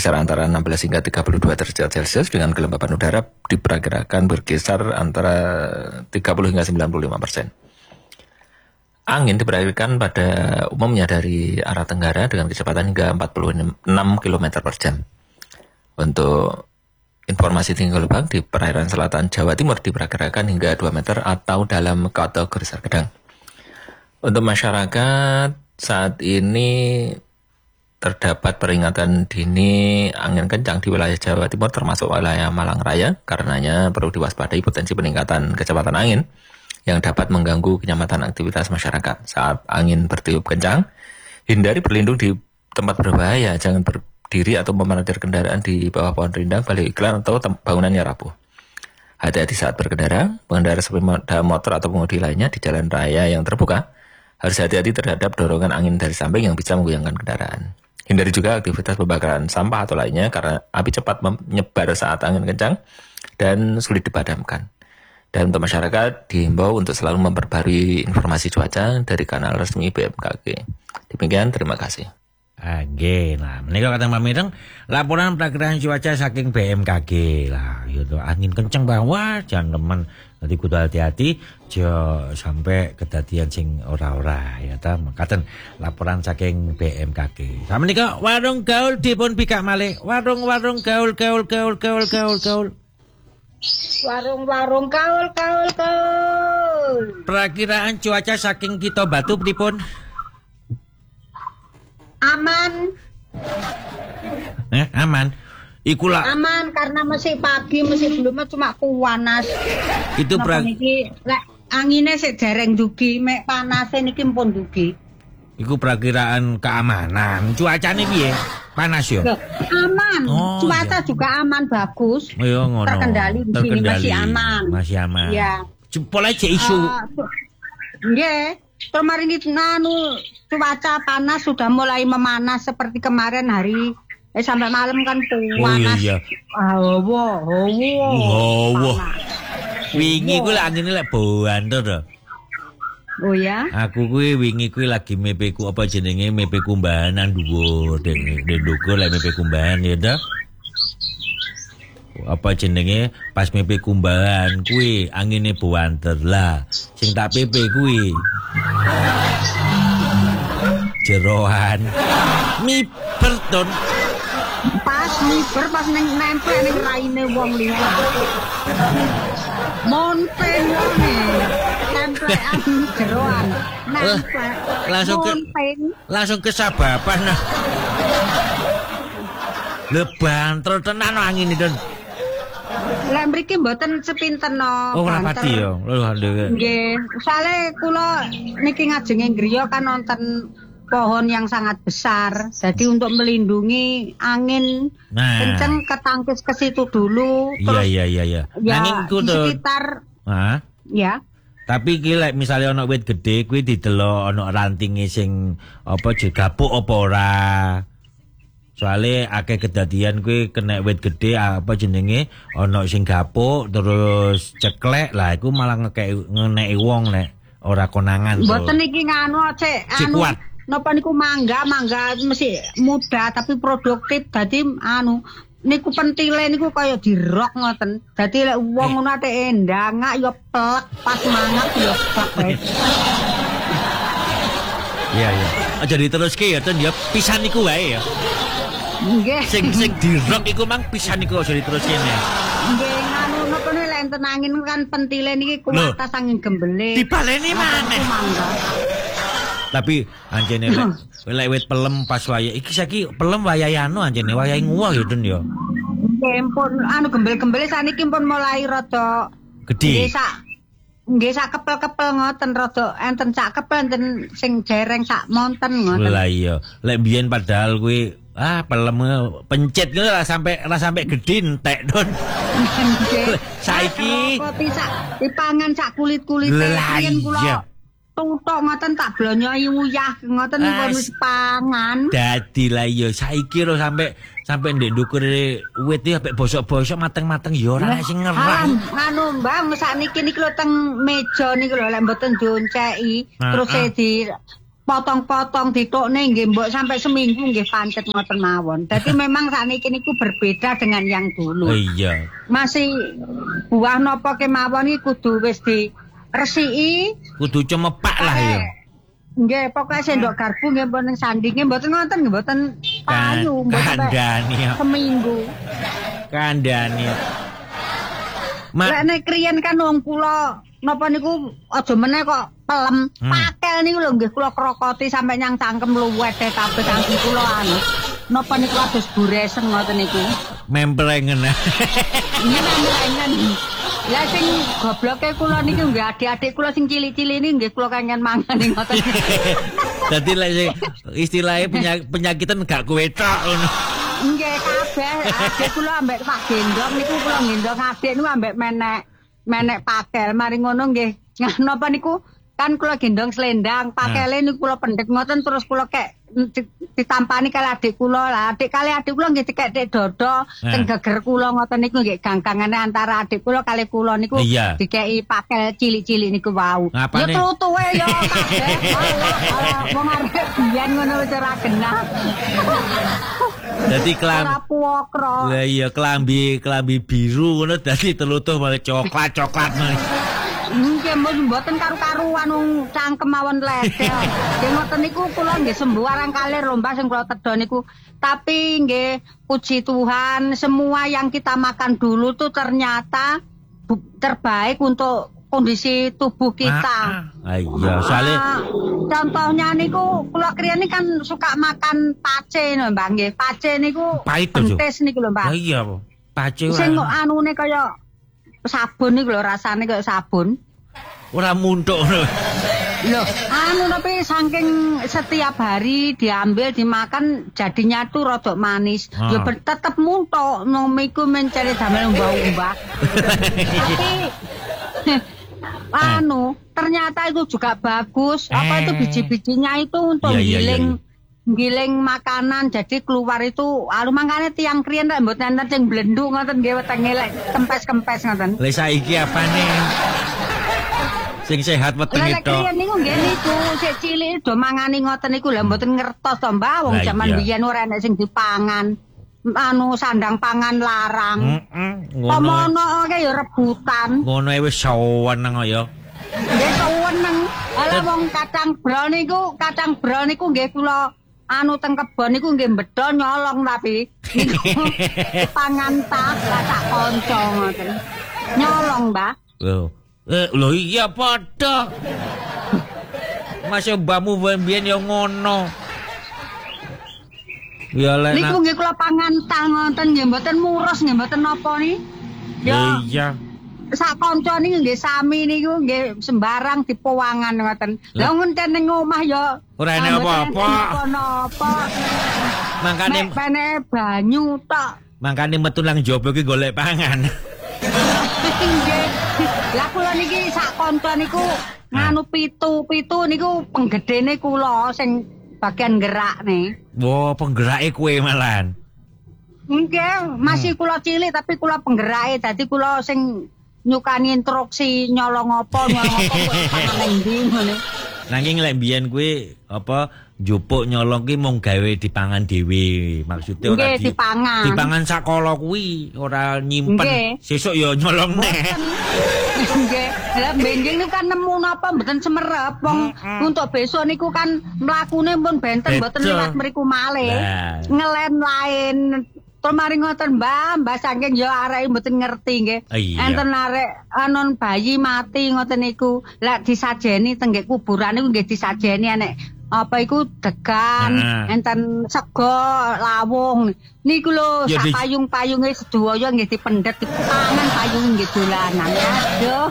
berkisar antara 16 hingga 32 derajat Celcius dengan kelembapan udara diperkirakan berkisar antara 30 hingga 95%. Angin diperkirakan pada umumnya dari arah tenggara dengan kecepatan hingga 46 km per jam. Untuk informasi tinggi gelombang di perairan selatan Jawa Timur diperkirakan hingga 2 meter atau dalam kategori sedang. Untuk masyarakat, saat ini terdapat peringatan dini angin kencang di wilayah Jawa Timur termasuk wilayah Malang Raya. Karenanya perlu diwaspadai potensi peningkatan kecepatan angin yang dapat mengganggu kenyamanan aktivitas masyarakat. Saat angin bertiup kencang, hindari berlindung di tempat berbahaya. Jangan berdiri atau memarkir kendaraan di bawah pohon rindang, balik iklan, atau bangunan yang rapuh. Hati-hati saat berkendara. Pengendara sepeda motor atau pengemudi lainnya di jalan raya yang terbuka harus hati-hati terhadap dorongan angin dari samping yang bisa menggoyangkan kendaraan. Hindari juga aktivitas pembakaran sampah atau lainnya karena api cepat menyebar saat angin kencang dan sulit dipadamkan. Dan untuk masyarakat dihimbau untuk selalu memperbarui informasi cuaca dari kanal resmi BMKG. Demikian, terima kasih. Oke, nah menika kateng pamireng laporan perakiraan cuaca saking BMKG lah, gitu. Angin kenceng banget, jangan teman nanti kudu hati-hati, jo sampai kedadian sing ora-ora ya ta. Makaten laporan saking BMKG. Sama menika warung gaul dipun bikak malih, warung gaul. Warung gaul. Perakiraan cuaca saking kita Batu pripun? Aman. Aman. Iku lah. Aman karena masih pagi, masih belum cuma panas. Itu iki lek angine sik dereng dugi, mek panase niki pun dugi. Iku perakiraan keamanan. Cuacane piye? Panas yo. Aman. Cuaca juga aman, bagus. Yo ngono. Terkendali di sini masih aman. Masih aman. Iya. Jempol aja isu. Nggih. Kemarin itu cuaca panas sudah mulai memanas seperti kemarin hari sampai malam kan panas. Oh iya. Wingi ku lek angine lek banter to. Oh ya. Aku kuwi wingi kuwi lagi mepeku apa jenenge mepeku kumbahan dhuwur ndoko lek mepeku kumbahan ya ta. Apa jenenge pas mepe kumbahan kuwi angine banter lah sing tak pepe kuwi jeroan miber ton pas nempel ning raine wong liwat monpen wonge templean jeroan langsung kesababan nah lebanter tenan angin itu. Lek mriki mboten sepinten no. Oh, ora pati yo. Nggih, soalé kula niki ngajenge griya kan wonten pohon yang sangat besar. Jadi untuk melindungi angin kenceng ketangkis ke situ dulu. Iya. Angin ku sekitar. Ya. Tapi ki lek misale ana wit gedhe kuwi didelok ana rantinge sing apa jegapuk apa ora. Soale akeh kedadian kuwi kena wit gede apa jenenge ana sing gapuk terus ceklek lah iku malah ngeneki wong nek ora konangan to. Mboten iki nganu cek anu napa niku mangga mesti muda tapi produktif dadi anu niku pentile niku kaya dirok ngoten. Dadi lek wong ngono ateke ndangak ya plek pas mangat ya plek wae. Iya. Aja diteruske ya ten ya pisan niku wae ya. Nggih. Sing dirok iku mang pisan iku aja diteruske ne. Nggih, nganu napa lek enten angin kan pentile niki kuwatas angin gembele. Dibaleni maneh. Tapi anjene lek wit pelem pas wayah iki saiki pelem wayahe anu anjene wayahe nguwah ya Den ya. Nggih, pun anu gembel-gembele saniki pun mulai rada gedhe. Nggih sak kepel-kepel ngoten rada enten sak kepel enten sing jereng sak monten ngoten. Lah iya, lek biyen padahal kuwi pelem pencet ngono lah sampai gedhe entek Don. Saiki kopi sak dipangan sak kulit-kulit yen kula tutuk ngoten tak blonyoi uyah ngoten niku wis pangan. Dadi lah iya saiki lho sampai ndek ndukure wit iki ambek bosok-bosok mateng-mateng ya ora sing ngerah. Anu Mbang sakniki niku lho teng meja niku lho lek mboten dionceki terus di potong-potong ditukne nggih mbok sampai seminggu nggih pancet ngoten mawon. Dadi memang sakniki niku berbeda dengan yang dulu. Iya. Masih buah napa kemawon iki kudu wis diresiki, Kudu cemepak lah ya. Nggih, pokoke sendok garpu nggih mboten sandinge mboten ngoten nggih mboten payu Kandhani ya. seminggu. Kandhani. Lek nek kriyen kan wong kula napa niku aja meneh kok pelem. Pakel niku lho nggih kula krokoti sampe nyang cangkem luwet kabeh cangkem kula anu. Napa niku adus buresen ngoten niku. Memplengen. Iya memplengen. Lah sing gobloke kula niku nggih adik-adik kula sing cilik-cilik ini nggih kula kangen mangan ngoten. Dadi lek istilahnya penyakitan gak kowe tok ngono. Nggih kabeh adik kula ambek Pak Gendong niku kula gendong adik niku ambek menek pakel. Mari ngono nggih. Napa niku kan kula gendong selendang, pakele niku kula pendhet ngoten terus kula kek ditampani kali adik kula. Lah adik kula nggih dikek dodo teng geger kula ngoten niku nggih gangkangane antara adik kula kali kula niku dikeki pakel cilik-cilik niku wau. Ya tutuwe ya kabeh. Wong arep biyen ngono wis ora genah. Dadi Lah iya klambi biru ngono dadi telutuh malah coklat malah. Nggih mboten karu-karuan wong cangkem mawon ledel. Nggih ngoten niku kula nggih sembuh arang kalih lomba sing kula tedha niku. Tapi nggih puji Tuhan semua yang kita makan dulu tuh ternyata terbaik untuk kondisi tubuh kita. Iya, soalnya contohnya niku kula kriyen kan suka makan pace lho Mbak nggih. Pace niku pentes niku lho Mbak. Iya, pace sing anune kaya sabun niku lho rasane kaya sabun. Ora muntuk lho. Loh, tapi saking setiap hari diambil dimakan jadinya tuh rodok manis. Ya tetep muntuk nomiku mencari damel umbah-umbah. Tapi ternyata itu juga bagus. Apa itu biji-bijinya itu untuk giling makanan jadi keluar itu makane tiyang kriyen rek mboten enten sing blenduk ngoten nggih wetenge lek kempes-kempes ngoten. Lah saiki apane? Sing sehat wetenge tok. Lek kriyen niku nggih niku sik cilik do mangani ngoten niku lha mboten ngertos to Mbah wong jaman biyen ora enek sing dipangan. Sandang pangan larang. Ngono ya rebutan. Ngono wis seneng ya. Nggih seneng. Ala wong kacang brol niku nggih kula teng kebon niku nggih mbedol nyolong tapi pangan tak kacak kanca ngoten. Nyolong, Mbah. Lho iya padha. Mas mbahmu mbiyen ya ngono. Ya lek niku nggih kula pangan tak ngoten nggih mboten murus nggih mboten napa ni. Ya iya. Sak kanca niku nggih sami niku nggih sembarang dipowangan ngoten. Lah ngenten ning omah ya ora enek apa-apa. Napa? Mangkane pene banyu tok. Mangkane metu nang jaba iki golek pangan. Nggih. Lah kula niki sak kanca niku nganu pitu niku penggedene kula sing bagian gerak nih. Wah, penggerake kue malan. Nggih, masih kula cilik tapi kula penggerake dadi kula sing nyukani instruksi nyolong apa pangan endi ngene. Nanging lek mbiyen kuwi apa njupuk nyolong ki mung gawe dipangan dhewe. Maksude ora dipangan sakala kuwi, ora nyimpen. Sesuk ya nyolong neh. Nggih. Lah benjing niku kan nemu napa mboten semerep wong untuk besok niku kan mlakune pun benten mboten liwat mriku malih. Ngelen lain. Terus mari ngoten Mbah saking ya arek mboten ngerti nggih. Enten arek anon bayi mati ngoten niku. Lek disajeni teng kuburan niku nggih disajeni enek apa iku degan, enten sego, lawung. Niku lho sak payung-payunge sedaya nggih dipendhet dipangan payung nggih dolanan. Aduh.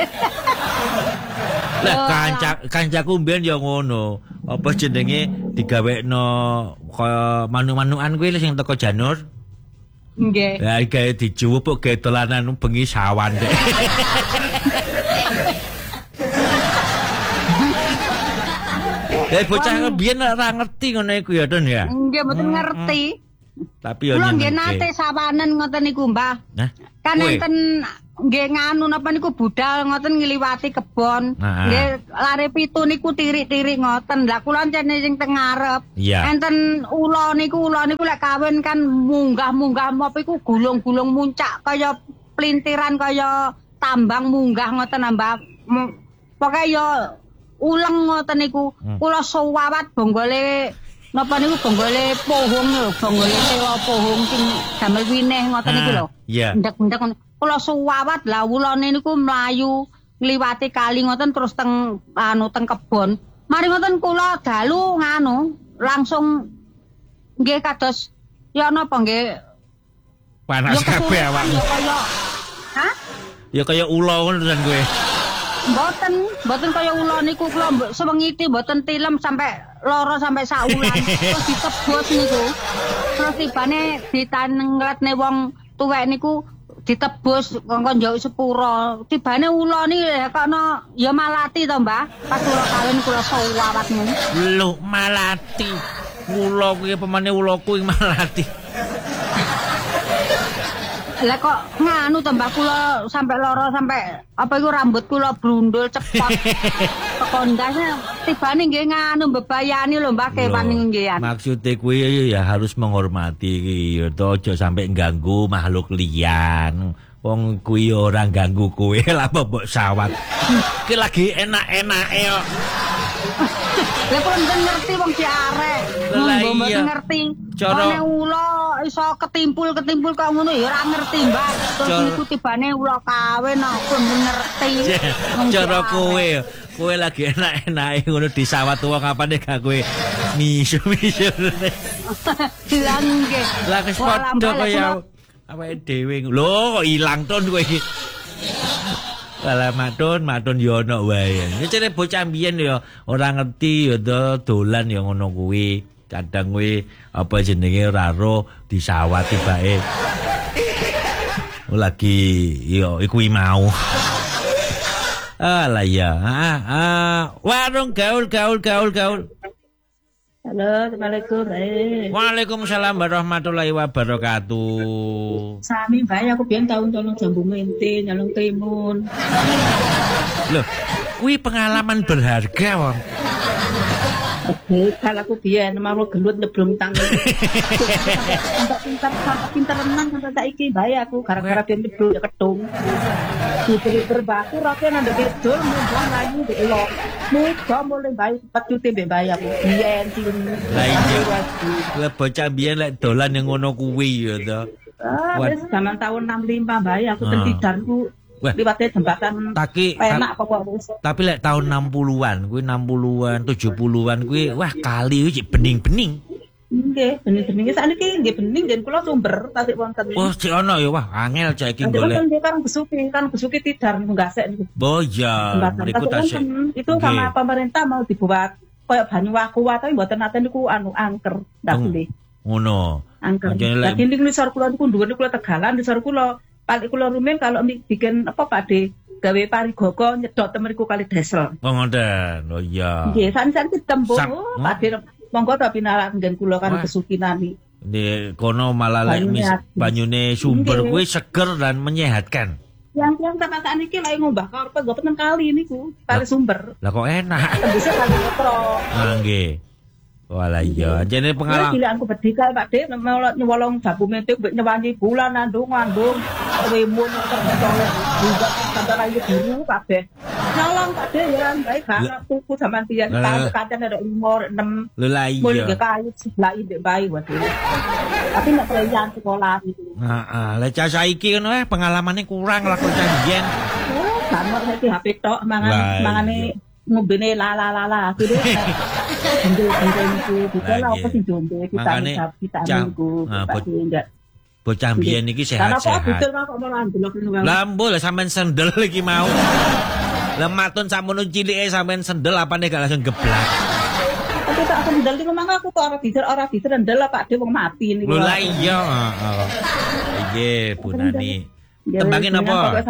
Lah kancaku mbiyen ya ngono. Apa jenenge digawekno kaya manu-manukan kuwi sing teko janur. Nggih. Lah gawe dijuwupuk gawe dolanan bengi sawan dek. Bocah biyen ora ngerti ngono iku ya, Don ya. Nggih, mboten ngerti. Tapi ya nggih nate sawanen ngoten niku, Mbah. Kan enten nggih nganu napa niku budal ngoten ngliwati kebon. Nggih lare 7 niku tirik-tirik ngoten. Lah kula encene sing teng ngarep. Enten ula niku lek kawin kan munggah-munggah apa iku gulung-gulung muncak kaya plintiran kaya tambang munggah ngoten Mbak. Pokoke ya uleng ngoten niku. Kula suwawat bonggole napa niku bonggole pohong lho, bonggole sewa pohong sing damel wineh ngoten niku lho. Ndek-ndek kula suwawat lah wulane niku mlayu ngliwati kali ngoten terus teng kebon. Mari ngoten kula dalu nganu langsung nggih kados ya napa nggih panas kabeh awakmu. Hah? Ya kaya ula ngono tenan kowe. Mboten kaya ula niku kula sewengiti mboten tilem sampai loro sampai sak wulan. Terus ditebus niku. Terus tibane ditanengletne wong tuwek niku ditebus kongkon njaluk sepuro. Tibane ula niki kono ya malati to, Mbah. Pas kula kawin kula suwawat ngono. Lho, malati. Ula kuwi pemane ulaku ing malati. Lah kok nganu to Mbah kula sampai loro sampai apa iku rambut kula brundul cepot. Pekondasnya tibane nggih nganu mbebayani lho Mbah kewan nggih. Maksude kuwi ya harus menghormati ya to aja sampai ganggu makhluk liyan. Wong kuwi ora ganggu kowe lah mbok sawat. Ki lagi enak-enake kok. Lah kok ngerti wong diarek. Mboten ngerti. Cara ula iso ketimpul kok ngono ya ora ngerti, Mbak. Terus niku tibane ula kawin aku ngerti. Cara kowe lagi enak-enake ngono disawat wong apane gak kowe misu-misu. Hilang nggih. Lah wis padha kaya awake dhewe. Lho kok ilang ton kowe iki. Ala matun yo ono wae. Nek bocah mbiyen ya ora ngerti ya dolan ya ngono kuwi. Kadang kuwi apa jenenge raro disawati bae. Lagi yo iku mau. Alah ya. Warung gaul. Halo, Assalamualaikum. Waalaikumsalam warahmatullahi wabarakatuh. Sami bae aku biyen tahun tolong jambu mente, nyalung timun. Loh, kuwi pengalaman berharga, Wong. Kalau aku biyen mau gelut nyeblong tangan. Sampai pinter renang sampai saiki bae aku gara-gara biyen nyeblong ketung. Diberi berbaku rasane nang bedol mumpung lagi di elok. Muga mulai bae pecute mbek bae aku. Biyen cium. Lah iya. Kuwi bocah biyen lek dolan yang ngono kuwi ya to. Wis zaman tahun 65 bae aku tentidanku. Liwate jembatan enak pokok wis. Tapi lek tahun 60-an, kuwi 60-an, 70-an kuwi wah kali iki bening-bening. Nggih, bening-bening sakniki nggih bening den kula sumber tasik wonten. Oh, sik ono ya wah angel cah iki golek. Kan besuki tidar nggasek niku. Oh iya, mriku tasik. Itu sama pemerintah mau dibuat koyo banyu aqua tapi mboten nate niku angker ndak boleh. Ngono. Angker. Lagi ning ngisor kula niku dhuwur kula Tegalan ngisor kula paling kula rumen kalau bikin apa Pakde gawe parigoko nyedot temeriku kali desel. Oh ngoten. Oh iya. Nggih, saniki tembung Pakde monggo ta pinarak nggen kula kan kesukinani. Di kono malah lek banyune sumber kuwi seger dan menyehatkan. Yang sama sakniki lek ngombah karpet nggo peten kali niku, kali sumber. Lah kok enak. Bisa kali metro. Nah nggih. Walah iya, jane pengalaman. Gila aku bedikal Pak Dik, nyolong jambu mente mbek nyewangi bulan andung rimun tercolong juga sampai rayu biru kabeh. Nyolong Pak Dik ya baik gak tuku sampean piye kacan ada umur 6. Lho lah iya. Mulai kayu sebelah ndek bayi waduh. Tapi nek perayaan sekolah itu. Heeh, lek cah saiki ngono pengalamane kurang lah kok cah biyen. Sama saiki HP tok mangane ngombene la kudu ndek niku dikala apa sing jombe kita niku bocah biyen iki sehat-sehat. Lambo lah sampean sendel iki mau. Lah matun samono cilike sampean sendel apane gak langsung geblak. Aku tak sendel iki mangga aku kok ora disendel Pak De wong mati niku. Lho lah iya, heeh. Nggih, Bunani. Tembangin apa?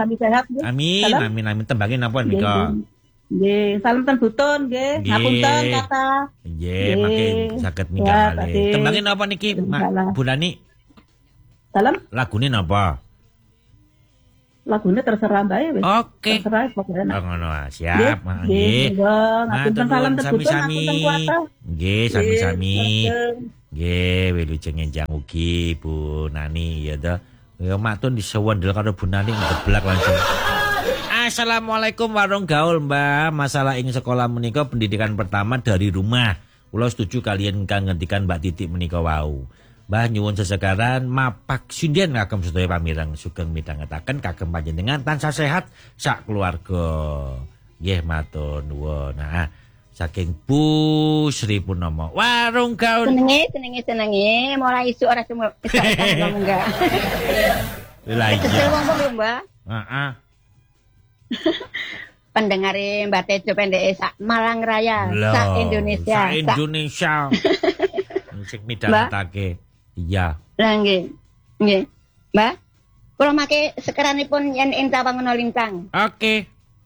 Amin. Tembangin apa nika? Nggih, salam ten butun nggih. Ngapunten kata. Nggih, makin saged minggat malih. Tembangin apa niki, Bu Nani? Salam. Lagune napa? Lagune terserah bae wis. Oke. Terserah pokoknya. Oh, ngono siap, nggih. Ngapunten salam terbutuh sami-sami. ngapunten kuasa. Nggih, sami-sami. Nggih, wilujeng enjang ugi Bu Nani ya toh. Ya maktun disewendel karo Bu Nani ngeblak langsung. Assalamualaikum warung gaul Mbak. Masalah ing sekolah menika pendidikan pertama dari rumah. Kula setuju kalian kang ngendikan Mbak Titik menika wau. Mbah nyuwun sesekaran mapak sinden kagem sedaya pamireng sugeng midhangetaken kagem panjenengan tansah sehat sak keluarga. Nggih matur nuwun. Nah, saking Bu Sri Purnomo. Warung gaul. Senenge mulai isu ora cuma ngomong enggak. Lah iya. Kesel wong kok Mbak. Heeh. Pendengare Mbak Tejo pendeke sak Malang Raya, sak Indonesia. Sak Indonesia. Sing midhangetake. Iya. Lah nggih. Nggih. Mbak, kula make sekeranipun yen ing Tawangono Lintang. Oke.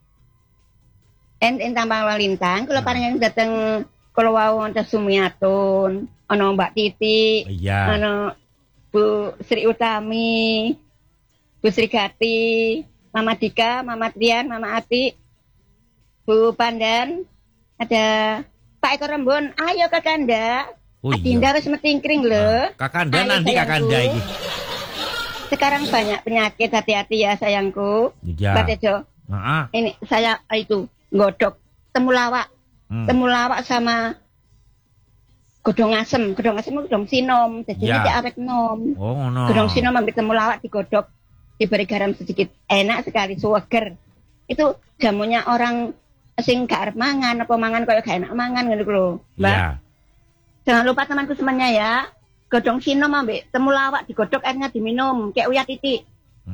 Ing Tawangono Lintang kula paringan dhateng kula wau wonten Sumiatun, ana Mbak Titi, Iya. ana Bu Sri Utami, Bu Sri Gati, Mama Dika, Mama Trian, Mama Ati, Bu Pandan, ada Pak Eko Rembon, ayo Kakanda. Oh, Adinda wis metingkring lho. Kakanda Ayo, nanti sayangku. Kakanda iki. Sekarang banyak penyakit, hati-hati ya sayangku. Iya. Mbak Tejo, Heeh. ini saya itu godok temulawak. Temulawak sama godong asem. Godong asem itu godong sinom. Jadi Ya. dia awet nom. Oh ngono. Godong sinom ambil temulawak digodok. Diberi garam sedikit. Enak sekali, suweger. Itu jamunya orang sing gak arep mangan, apa mangan kaya gak enak mangan ngono lho, Mbak. Iya. Jangan lupa temanku semuanya ya. Godong sinom ambek temulawak digodok airnya diminum kayak Uya Titik.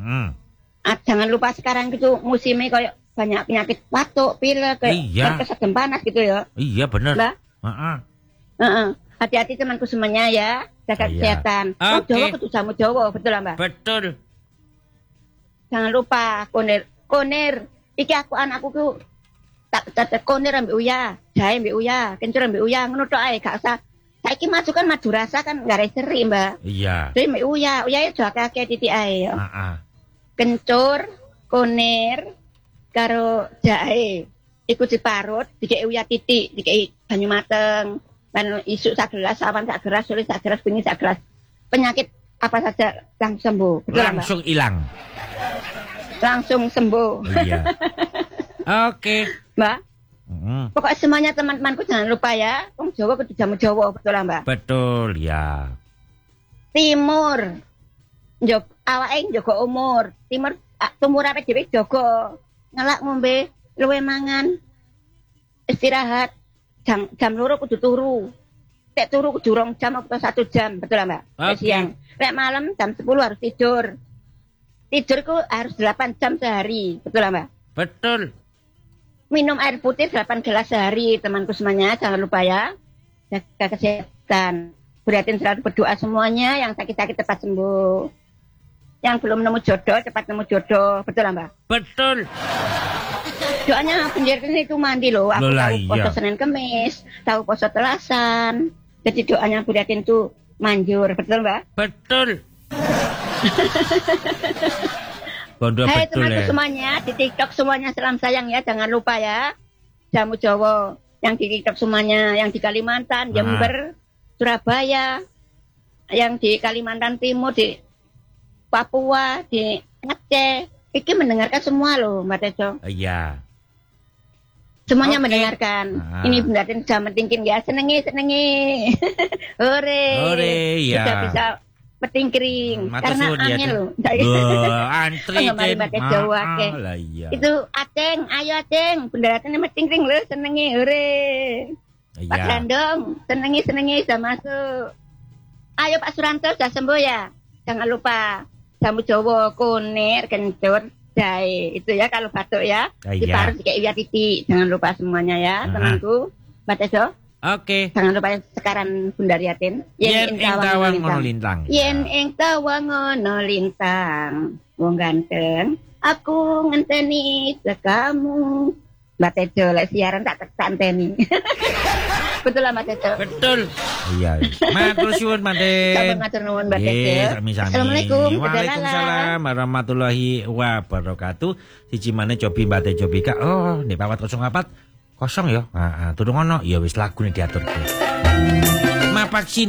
Jangan lupa sekarang itu musimnya kayak banyak penyakit batuk, pilek, kayak kesedem panas gitu ya. Iya bener. Lah. Heeh. Hati-hati temanku semuanya ya. Jaga kesehatan. Oh, Jawa kudu jamu Jawa, betul lah, Mbak. Betul. Jangan lupa konir. Iki anakku ku tak konir ambek Uya, jahe ambek Uya, kencur ambek Uya, ngono tok ae gak usah. Saiki maju kan madu rasa kan gak seri, Mbak. Iya. Jadi mbak Uya itu akeh titik ae ya. Kencur, konir, karo jahe. Iku diparut, dikei Uya titik, dikei banyu mateng. Dan isuk sak gelas, awan sak gelas, sore sak gelas, bengi sak gelas. Penyakit apa saja langsung sembuh. Betul, langsung hilang. Langsung sembuh. Iya. Oke. Mbak. Pokoknya semuanya teman-temanku jangan lupa ya. Wong Jawa kudu jamu Jawa, betul lah, Mbak. Betul, ya. Timur. Awake njaga umur. Timur tumur apa dhewe jaga. Ngelak ngombe, luwe mangan. Istirahat. Jam 2 kudu turu. Tek turu kudu 2 jam atau 1 jam, betul lah, Mbak. Siang. Lek malam jam 10 harus tidur. Tidurku harus 8 jam sehari, betul lah, Mbak. Betul. Minum air putih 8 gelas sehari, temanku semuanya. Jangan lupa ya. Jaga kesehatan. Beratin selalu berdoa semuanya. Yang sakit-sakit cepat sembuh. Yang belum nemu jodoh, cepat nemu jodoh. Betul lah, Mbak? Betul. Doanya pendidikan itu mandi loh. Aku tahu poso Senin Kemis. Tahu poso Telasan. Jadi doanya Beratin itu manjur. Betul, Mbak? Betul. Hai teman-teman semuanya di TikTok semuanya salam sayang ya, jangan lupa ya. Jamu Jawa yang di TikTok semuanya, yang di Kalimantan, Jember, Surabaya, yang di Kalimantan Timur, di Papua, di Aceh, iki mendengarkan semua loh, Mbak Tejo. Iya. Semuanya mendengarkan. Ini benar sudah mentingkin ya, senengi. Hore, ya. Sudah bisa petingkring karena angin loh. Antri iya. Itu Aceng, ayo Aceng, bendaratan petingkring loh, senengi hore. Iya. Pak Gandong, senengi sudah masuk. Ayo Pak Suranto sudah sembuh ya. Jangan lupa jamu Jawa, konir, kencur, jahe. Itu ya kalau batuk ya. Diparut kayak Uya Titik. Jangan lupa semuanya ya, temanku. Mbak Tejo. Oke. Jangan lupa sekarang Bunda Riatin. Yen ing Tawangono Lintang. Yen ing Tawangono Lintang. Wong ganteng, aku ngenteni sekamu. Mbak Tejo lek siaran tak anteni. Betul lah Mbak Tejo. Betul. Iya. Matur suwun Manden. Sampun matur nuwun Mbak Tejo. Sami-sami. Assalamualaikum. Waalaikumsalam warahmatullahi wabarakatuh. Siji maneh cobi Mbak Tejo Bika. Oh, nek 404 kosong ya. Heeh, durung ono ya wis lagune diaturke. Mapak